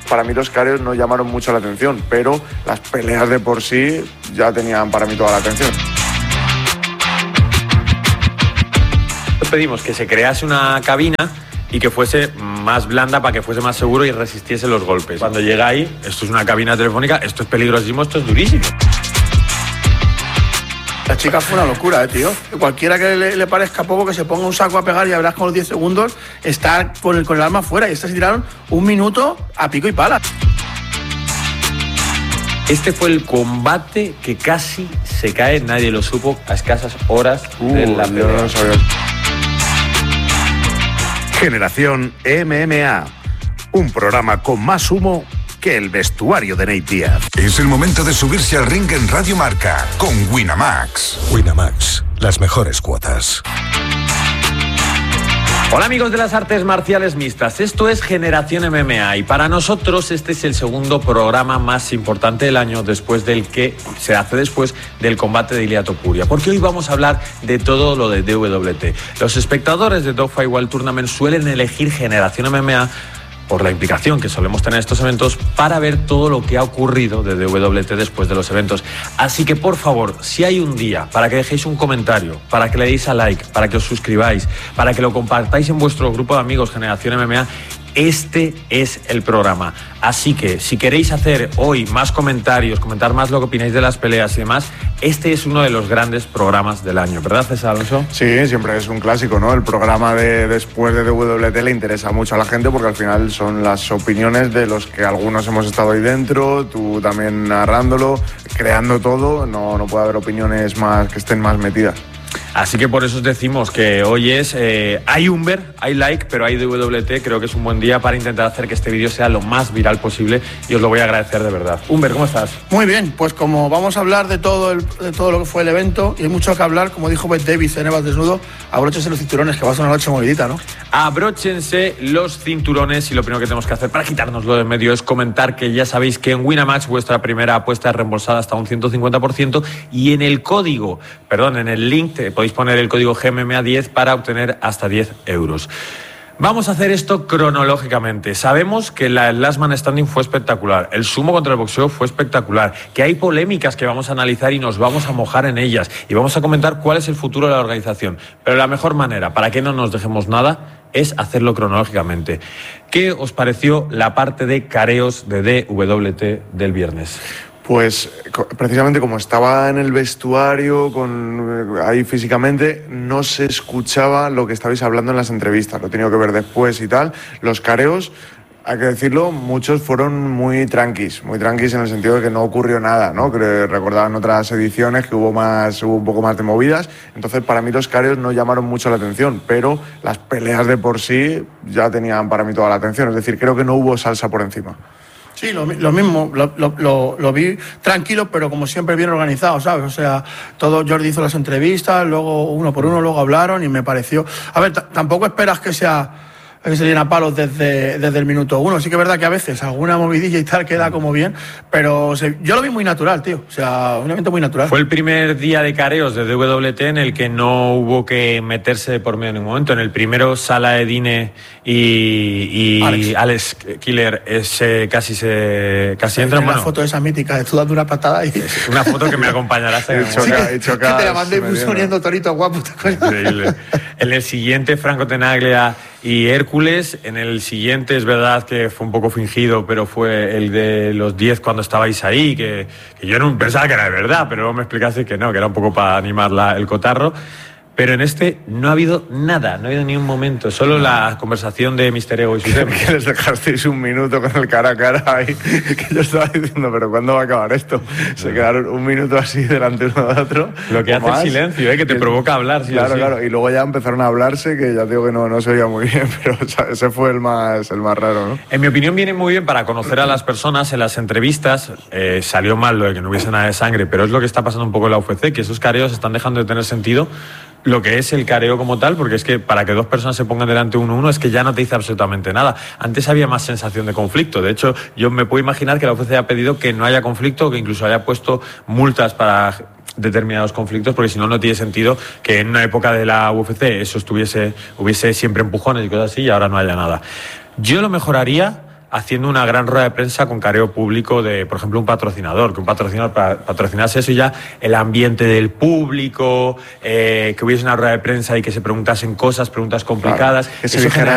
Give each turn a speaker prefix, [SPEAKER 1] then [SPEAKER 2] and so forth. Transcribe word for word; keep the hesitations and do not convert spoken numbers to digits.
[SPEAKER 1] Para mí los careos no llamaron mucho la atención, pero las peleas de por sí ya tenían para mí toda la atención.
[SPEAKER 2] Pedimos que se crease una cabina y que fuese más blanda para que fuese más seguro y resistiese los golpes. Cuando llega ahí, esto es una cabina telefónica, esto es peligrosísimo, esto es durísimo.
[SPEAKER 3] La chica fue una locura, eh, tío. Cualquiera que le, le parezca poco que se ponga un saco a pegar y verás con los diez segundos está con el, con el arma fuera. Y estas se tiraron un minuto a pico y pala.
[SPEAKER 2] Este fue el combate que casi se cae, nadie lo supo, a escasas horas
[SPEAKER 1] uh,
[SPEAKER 2] de la pelea.
[SPEAKER 1] No lo sabía.
[SPEAKER 4] Generación M M A, un programa con más humo que el vestuario de Nate Diaz.
[SPEAKER 5] Es el momento de subirse al ring en Radio Marca con Winamax.
[SPEAKER 6] Winamax, las mejores cuotas.
[SPEAKER 2] Hola amigos de las artes marciales mixtas, esto es Generación M M A y para nosotros este es el segundo programa más importante del año después del que se hace después del combate de Ilia Topuria, porque hoy vamos a hablar de todo lo de D W T. Los espectadores de Dogfight World Tournament suelen elegir Generación M M A por la implicación que solemos tener en estos eventos para ver todo lo que ha ocurrido de D W T después de los eventos. Así que por favor, si hay un día para que dejéis un comentario, para que le deis a like, para que os suscribáis, para que lo compartáis en vuestro grupo de amigos Generación M M A, este es el programa. Así que si queréis hacer hoy más comentarios, comentar más lo que opináis de las peleas y demás, este es uno de los grandes programas del año, ¿verdad, César Alonso?
[SPEAKER 1] Sí, siempre es un clásico, ¿no? El programa de después de D W T le interesa mucho a la gente porque al final son las opiniones de los que algunos hemos estado ahí dentro, tú también narrándolo, creando todo, no, no puede haber opiniones más que estén más metidas.
[SPEAKER 2] Así que por eso os decimos que hoy es, eh, hay Humber, hay like, pero hay D W T, creo que es un buen día para intentar hacer que este vídeo sea lo más viral posible y os lo voy a agradecer de verdad. Humber, ¿cómo estás?
[SPEAKER 3] Muy bien, pues como vamos a hablar de todo, el, de todo lo que fue el evento y hay mucho que hablar, como dijo Beth Davis en Evas Desnudo, abróchense los cinturones que va a ser una noche movidita, ¿no?
[SPEAKER 2] Abróchense los cinturones y lo primero que tenemos que hacer para quitárnoslo de en medio es comentar que ya sabéis que en Winamax vuestra primera apuesta es reembolsada hasta un ciento cincuenta por ciento y en el código, perdón, en el link te podéis poner el código G M M A diez para obtener hasta diez euros. Vamos a hacer esto cronológicamente. Sabemos que la Last Man Standing fue espectacular, el sumo contra el boxeo fue espectacular, que hay polémicas que vamos a analizar y nos vamos a mojar en ellas y vamos a comentar cuál es el futuro de la organización. Pero la mejor manera, para que no nos dejemos nada, es hacerlo cronológicamente. ¿Qué os pareció la parte de careos de D W T del viernes?
[SPEAKER 1] Pues precisamente como estaba en el vestuario, con, ahí físicamente, no se escuchaba lo que estabais hablando en las entrevistas. Lo he tenido que ver después y tal. Los careos, hay que decirlo, muchos fueron muy tranquis, muy tranquis en el sentido de que no ocurrió nada, ¿no? Que recordaban otras ediciones que hubo más, hubo un poco más de movidas. Entonces, para mí los careos no llamaron mucho la atención, pero las peleas de por sí ya tenían para mí toda la atención. Es decir, creo que no hubo salsa por encima.
[SPEAKER 3] Sí, lo, lo mismo, lo, lo, lo, lo vi tranquilo, pero como siempre bien organizado, ¿sabes? O sea, todo Jordi hizo las entrevistas, luego uno por uno, luego hablaron y me pareció... A ver, t- tampoco esperas que sea... que se llena palos desde, desde el minuto uno. Sí que es verdad que a veces alguna movidilla y tal queda como bien, pero se, yo lo vi muy natural, tío. O sea, un evento muy natural.
[SPEAKER 2] Fue el primer día de careos de D W T en el que no hubo que meterse por medio en ningún momento. En el primero, Salah Eddine y, y Alex. Alex Killer ese, casi se casi entran.
[SPEAKER 3] Una
[SPEAKER 2] Bueno,
[SPEAKER 3] foto esa mítica de tú dando una patada y...
[SPEAKER 2] una foto que me acompañará hasta que
[SPEAKER 1] He choca, he chocado,
[SPEAKER 3] que te la mandé
[SPEAKER 1] me dio,
[SPEAKER 3] poniendo torito guapo.
[SPEAKER 2] increíble. En el siguiente, Franco Tenaglia y Hércules. En el siguiente es verdad que fue un poco fingido, pero fue el de los diez cuando estabais ahí, que, que yo no pensaba que era de verdad, pero luego me explicaste que no, que era un poco para animar la, el cotarro. Pero en este no ha habido nada, no ha habido ni un momento, solo la conversación de mister Ego y su tema.
[SPEAKER 1] Que les dejasteis un minuto con el cara a cara ahí, que yo estaba diciendo, pero ¿cuándo va a acabar esto? Se quedaron un minuto así delante uno de otro.
[SPEAKER 2] Lo que hace
[SPEAKER 1] más.
[SPEAKER 2] el silencio, ¿eh? Que te
[SPEAKER 1] que,
[SPEAKER 2] provoca hablar. Sí,
[SPEAKER 1] claro,
[SPEAKER 2] sí.
[SPEAKER 1] claro, y luego ya empezaron a hablarse, que ya digo que no, no se oía muy bien, pero ese fue el más, el más raro, ¿no?
[SPEAKER 2] En mi opinión viene muy bien para conocer a las personas. En las entrevistas eh, salió mal lo de que no hubiese nada de sangre, pero es lo que está pasando un poco en la U F C, que esos careos están dejando de tener sentido. Lo que es el careo como tal, porque es que para que dos personas se pongan delante uno a uno es que ya no te dice absolutamente nada. Antes había más sensación de conflicto. De hecho, yo me puedo imaginar que la U F C ha pedido que no haya conflicto, que incluso haya puesto multas para determinados conflictos, porque si no, no tiene sentido que en una época de la U F C eso estuviese, hubiese siempre empujones y cosas así y ahora no haya nada. Yo lo mejoraría haciendo una gran rueda de prensa con careo público de, por ejemplo, un patrocinador, que un patrocinador para patrocinarse eso, y ya el ambiente del público, eh, que hubiese una rueda de prensa y que se preguntasen cosas, preguntas complicadas.
[SPEAKER 1] Claro, que se
[SPEAKER 2] eso
[SPEAKER 1] dijera